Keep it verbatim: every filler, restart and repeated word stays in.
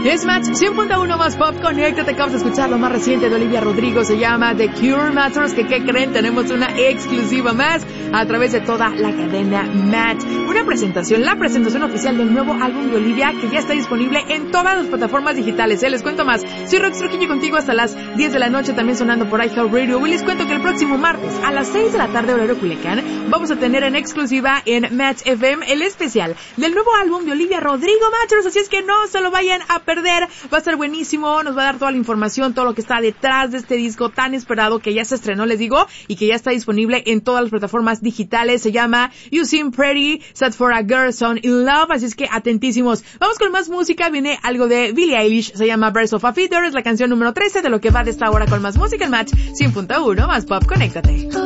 Es Match cien punto uno más pop. Conéctate, acabas de escuchar lo más reciente de Olivia Rodrigo. Se llama The Cure Matters. Que, ¿qué creen? Tenemos una exclusiva más a través de toda la cadena Match. Una presentación, la presentación oficial del nuevo álbum de Olivia, que ya está disponible en todas las plataformas digitales. ¿eh? Les cuento más. Soy Rox Trujillo contigo hasta las diez de la noche, también sonando por iHeartRadio. Y les cuento que el próximo martes a las seis de la tarde, horario Culiacán, vamos a tener en exclusiva en Match F M el especial del nuevo álbum de Olivia Rodrigo Matchers. Así es que no se lo vayan a perder. Va a estar buenísimo. Nos va a dar toda la información, todo lo que está detrás de este disco tan esperado que ya se estrenó, les digo, y que ya está disponible en todas las plataformas digitales. Se llama You Seem Pretty, Set for a Girl Song in Love. Así es que atentísimos. Vamos con más música. Viene algo de Billie Eilish. Se llama Birds of a Feather. Es la canción número trece de lo que va de esta hora con más música en Match cien punto uno más pop. Conéctate.